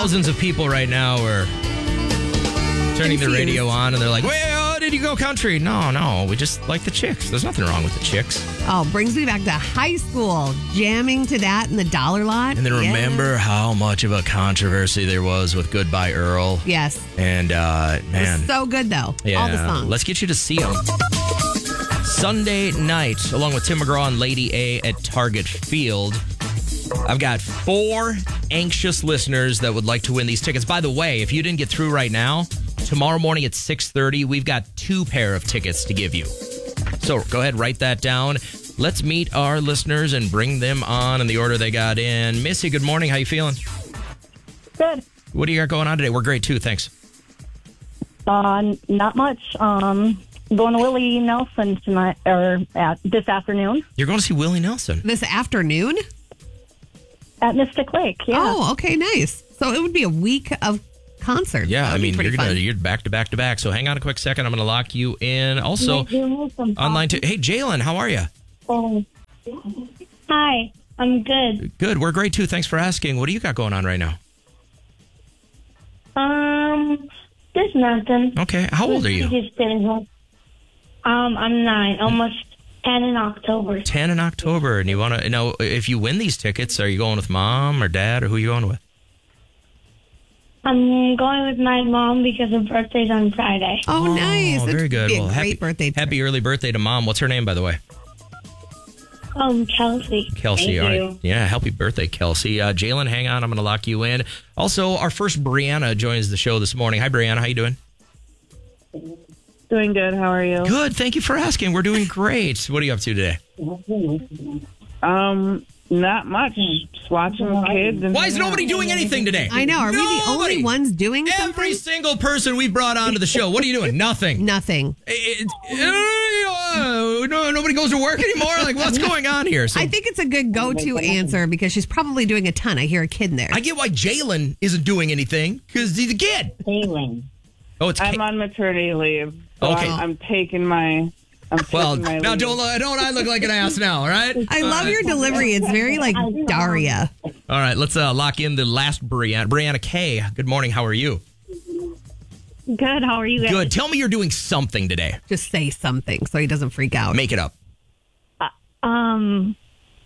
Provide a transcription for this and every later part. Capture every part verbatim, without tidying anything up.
Thousands of people right now are turning the radio on and they're like, well, did you go country? No, no, we just like the Chicks. There's nothing wrong with the Chicks. Oh, brings me back to high school, jamming to that in the dollar lot. And then Yeah. remember how much of a controversy there was with Goodbye Earl. Yes. And, uh, man. It's so good, though. Yeah, All the songs. let's get you to see them. Sunday night, along with Tim McGraw and Lady A at Target Field. I've got four anxious listeners that would like to win these tickets. By the way, if you didn't get through right now, tomorrow morning at six thirty, we've got two pair of tickets to give you. So go ahead, write that down. Let's meet our listeners and bring them on in the order they got in. Missy, good morning. How you feeling? Good. What do you got going on today? We're great, too. Thanks. Uh, not much. Um, going to Willie Nelson tonight, or at this afternoon You're going to see Willie Nelson. This afternoon? at Mystic Lake. Yeah. Oh, okay, nice. So it would be a week of concerts. Yeah, That I would be mean, pretty you're gonna fun. you're back to back to back. So hang on a quick second. I'm gonna lock you in. Also, online too. Hey, Jalen, how are you? Oh. Hi, I'm good. Good. We're great too. Thanks for asking. What do you got going on right now? Um, there's nothing. Okay. How old are you? Just sitting home. Um, I'm nine, almost ten in October. Ten in October, and you want to know if you win these tickets? Are you going with mom or dad, or who are you going with? I'm going with my mom because her birthday's on Friday. Oh, nice. Oh, That'd very good. Be a Well, great happy birthday. trip. happy early birthday to mom. What's her name, by the way? Um, Kelsey. Kelsey. Thank All right. you. Yeah, happy birthday, Kelsey. Uh, Jalen, hang on. I'm going to lock you in. Also, our first Brianna joins the show this morning. Hi, Brianna. How you doing? Doing good. How are you? Good. Thank you for asking. We're doing great. What are you up to today? Um, not much. Just watching the kids. And Why is nobody doing anything today? I know. Are we the Nobody. only ones doing Every something? single person we brought onto the show. What are you doing? Nothing. Nothing. It- uh, no, nobody goes to work anymore. Like, what's going on here? So I think it's a good go-to answer because she's probably doing a ton. I hear a kid in there. I get why Jalen isn't doing anything because he's a kid. Kaylin. Oh, it's I'm Ka- on maternity leave. So Okay. I'm, I'm taking my. I'm taking well. my Now leave. don't don't I look like an ass now? All right. I love your delivery. It's very like Daria. All right. Let's uh, lock in the last Brianna. Brianna K. Good morning. How are you? Good. How are you guys? Good. Tell me you're doing something today. Just say something so he doesn't freak out. Make it up. Um,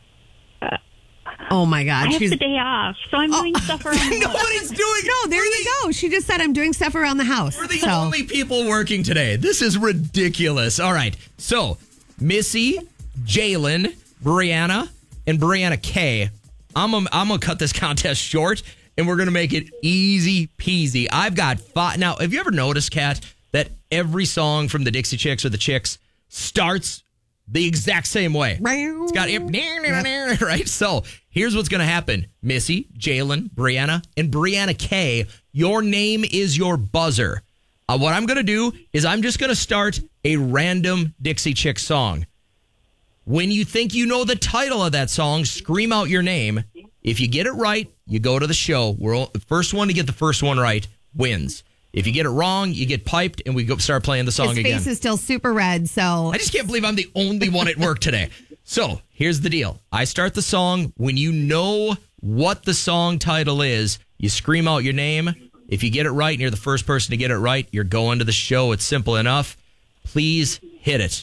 Oh my I God. have She's the day off, so I'm doing stuff around the house. Nobody's doing. No, there you go. She just said I'm doing stuff around the house. We're the so only people working today. This is ridiculous. All right. So, Missy, Jalen, Brianna, and Brianna K. I'm gonna I'm gonna cut this contest short, and we're gonna make it easy peasy. I've got five. Now, have you ever noticed, Kat, that every song from the Dixie Chicks or the Chicks starts the exact same way? It's got it, right? So here's what's going to happen. Missy, Jalen, Brianna, and Brianna K, your name is your buzzer. Uh, what I'm going to do is I'm just going to start a random Dixie Chick song. When you think you know the title of that song, scream out your name. If you get it right, you go to the show. We're all, the first one to get the first one right wins. If you get it wrong, you get piped, and we go start playing the song his again. face is still super red. So I just can't believe I'm the only one at work today. So here's the deal. I start the song. When you know what the song title is, you scream out your name. If you get it right and you're the first person to get it right, you're going to the show. It's simple enough. Please hit it.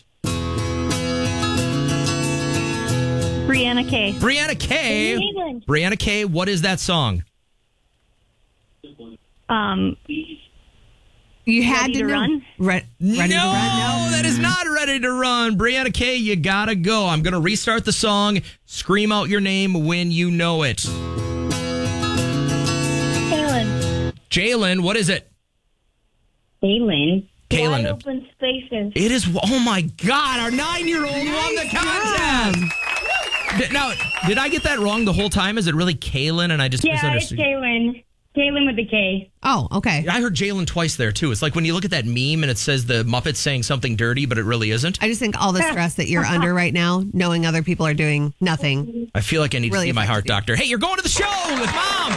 Brianna K. Brianna K. Cleveland. Brianna K. What is that song? Um, you had Ready to, to know. Run? Re- ready no, to run? No, that is not Ready to Run. Brianna K., you gotta go. I'm gonna restart the song. Scream out your name when you know it. Kaylin. Jalen, what is it? Kaylin. Kaylin. Wide open spaces. It is, oh my God, our nine-year-old won the contest. Did- Now, did I get that wrong the whole time? Is it really Kaylin and I just Yeah, it's misunderstood? Kaylin. Kaylin with the K. Oh, okay. I heard Jalen twice there, too. It's like when you look at that meme and it says the Muppets saying something dirty, but it really isn't. I just think all the stress that you're under right now, knowing other people are doing nothing. I feel like I need Really to see my heart affected you. doctor. Hey, you're going to the show with Mom.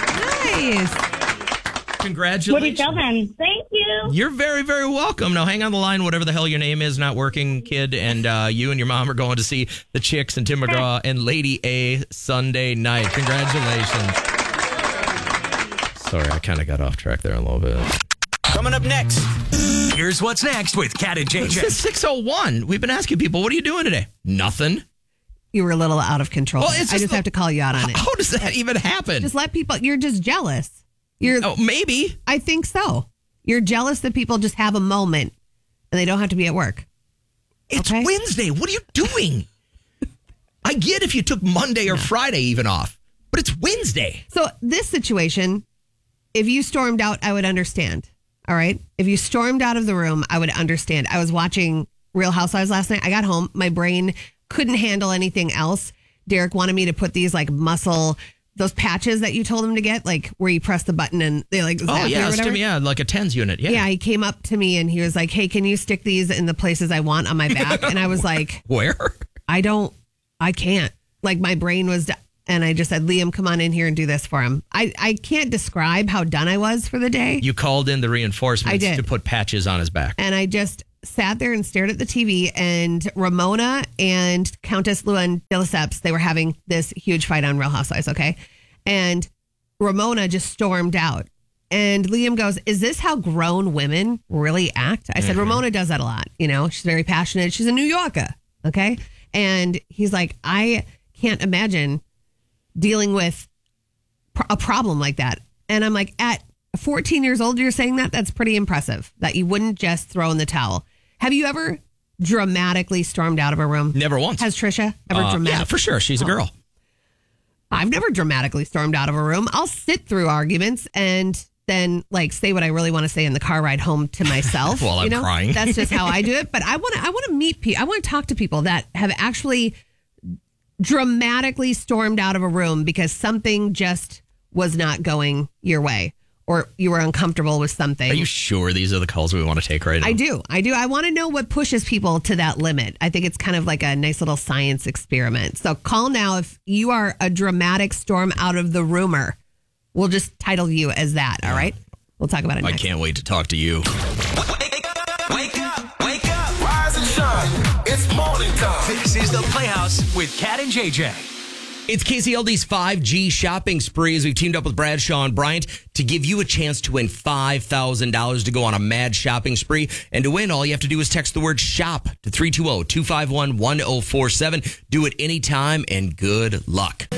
Nice. Congratulations. What do you tell them? Thank you. You're very, very welcome. Now, hang on the line. Whatever the hell your name is, not working, kid. And uh, you and your mom are going to see the Chicks and Tim McGraw and Lady A Sunday night. Congratulations. Sorry, I kind of got off track there a little bit. Coming up next, here's what's next with Cat and J J. This is six oh one. We've been asking people, what are you doing today? Nothing. You were a little out of control. Well, it's I just just the- have to call you out on it. How does that even happen? Just let people, you're just jealous. You're, Oh, maybe. I think so. You're jealous that people just have a moment and they don't have to be at work. It's Okay. Wednesday. What are you doing? I get if you took Monday or Friday even off, but it's Wednesday. So this situation, if you stormed out, I would understand. All right. If you stormed out of the room, I would understand. I was watching Real Housewives last night. I got home. My brain couldn't handle anything else. Derek wanted me to put these like muscle, those patches that you told him to get, like where you press the button and they like zap Oh, you yeah. or whatever. Stim- yeah, like a tens unit. Yeah. Yeah, he came up to me and he was like, "Hey, can you stick these in the places I want on my back?" And I was like, Where? I don't, I can't. Like my brain was, and I just said, "Liam, come on in here and do this for him." I, I can't describe how done I was for the day. You called in the reinforcements I did. to put patches on his back. And I just sat there and stared at the T V, and Ramona and Countess Luann de Lesseps, they were having this huge fight on Real Housewives, okay? And Ramona just stormed out. And Liam goes, "Is this how grown women really act?" I said, Mm-hmm. Ramona does that a lot. You know, she's very passionate. She's a New Yorker, okay? And he's like, "I can't imagine dealing with pr- a problem like that." And I'm like, at fourteen years old, you're saying that? That's pretty impressive that you wouldn't just throw in the towel. Have you ever dramatically stormed out of a room? Never once. Has Trisha ever Uh, dramatic? yeah, for sure. She's a Oh. girl. I've never dramatically stormed out of a room. I'll sit through arguments and then like say what I really want to say in the car ride home to myself. While I'm you know? crying. That's just how I do it. But I want to I want to meet people. I want to talk to people that have actually dramatically stormed out of a room because something just was not going your way or you were uncomfortable with something. Are you sure these are the calls we want to take right now? I do. I do. I want to know what pushes people to that limit. I think it's kind of like a nice little science experiment. So call now if you are a dramatic storm out of the rumor. We'll just title you as that. All right. We'll talk about it I next. can't wait to talk to you. Wake up, wake up, wake up. Rise and shine. It's morning time. This is the Playhouse with Cat and J J. It's K C L D's five G shopping spree as we've teamed up with Bradshaw and Bryant to give you a chance to win five thousand dollars to go on a mad shopping spree. And to win, all you have to do is text the word SHOP to three two zero, two five one, one zero four seven. Do it anytime and good luck.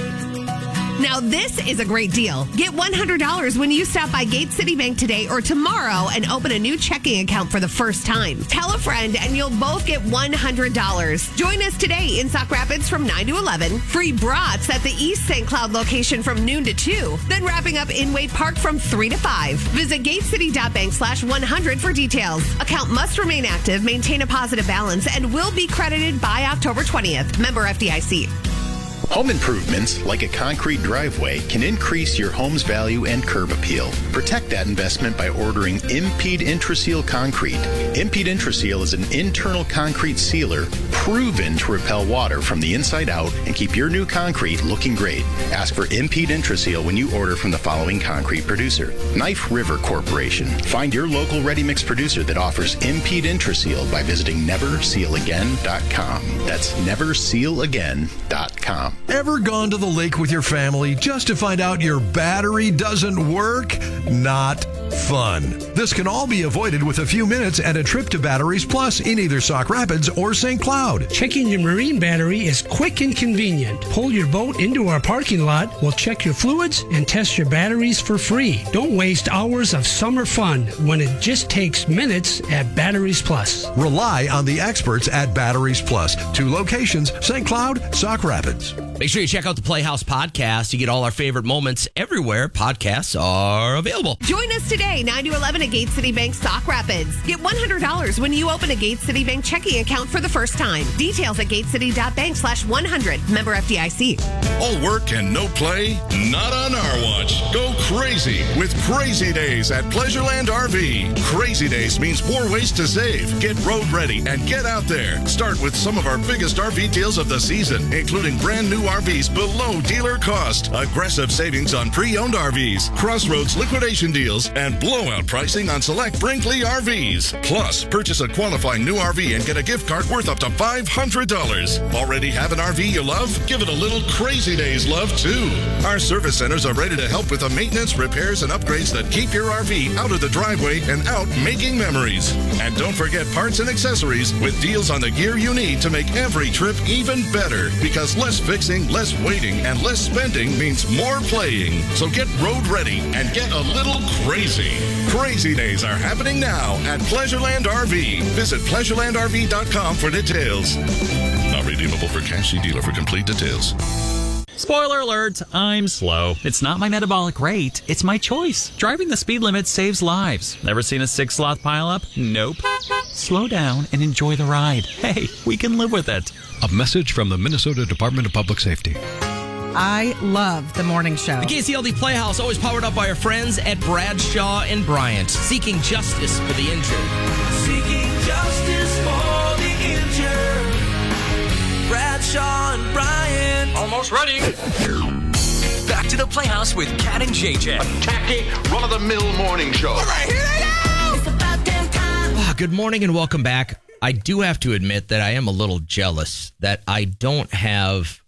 Now, this is a great deal. Get one hundred dollars when you stop by Gate City Bank today or tomorrow and open a new checking account for the first time. Tell a friend and you'll both get one hundred dollars. Join us today in Sauk Rapids from nine to eleven. Free brats at the East Saint Cloud location from noon to two. Then wrapping up in Wade Park from three to five. Visit gatecity.bank slash 100 for details. Account must remain active, maintain a positive balance, and will be credited by October twentieth. Member F D I C. Home improvements, like a concrete driveway, can increase your home's value and curb appeal. Protect that investment by ordering Impede Intraseal Concrete. Impede Intraseal is an internal concrete sealer proven to repel water from the inside out and keep your new concrete looking great. Ask for Impede Intraseal when you order from the following concrete producer: Knife River Corporation. Find your local ready-mix producer that offers Impede Intraseal by visiting never seal again dot com. That's never seal again dot com. Ever gone to the lake with your family just to find out your battery doesn't work? Not fun. This can all be avoided with a few minutes and a trip to Batteries Plus in either Sauk Rapids or Saint Cloud. Checking your marine battery is quick and convenient. Pull your boat into our parking lot, we'll check your fluids and test your batteries for free. Don't waste hours of summer fun when it just takes minutes at Batteries Plus. Rely on the experts at Batteries Plus. Two locations, Saint Cloud, Sauk Rapids. Make sure you check out the Playhouse podcast. You get all our favorite moments everywhere podcasts are available. Join us today, nine to eleven at Gate City Bank, Sauk Rapids. Get one hundred dollars when you open a Gate City Bank checking account for the first time. Details at gatecity.bank slash 100. Member F D I C. All work and no play? Not on our watch. Go crazy with Crazy Days at Pleasureland R V. Crazy Days means more ways to save. Get road ready and get out there. Start with some of our biggest R V deals of the season, including brand new R Vs below dealer cost, aggressive savings on pre-owned R Vs, Crossroads liquidation deals, and and blowout pricing on select Brinkley R Vs. Plus, purchase a qualifying new R V and get a gift card worth up to five hundred dollars. Already have an R V you love? Give it a little Crazy Days love, too. Our service centers are ready to help with the maintenance, repairs, and upgrades that keep your R V out of the driveway and out making memories. And don't forget parts and accessories with deals on the gear you need to make every trip even better. Because less fixing, less waiting, and less spending means more playing. So get road ready and get a little crazy. Crazy Days are happening now at Pleasureland R V. Visit pleasure land r v dot com for details. Not redeemable for cash. See dealer for complete details. Spoiler alert, I'm slow. It's not my metabolic rate, it's my choice. Driving the speed limit saves lives. Never seen a six-sloth pileup? Nope. Slow down and enjoy the ride. Hey, we can live with it. A message from the Minnesota Department of Public Safety. I love the morning show. The K C L D Playhouse, always powered up by our friends at Bradshaw and Bryant, seeking justice for the injured. Seeking justice for the injured. Bradshaw and Bryant. Almost ready. Back to the Playhouse with Cat and J J. A tacky, run-of-the-mill morning show. All right, here they go. It's about damn time. Ah, good morning and welcome back. I do have to admit that I am a little jealous that I don't have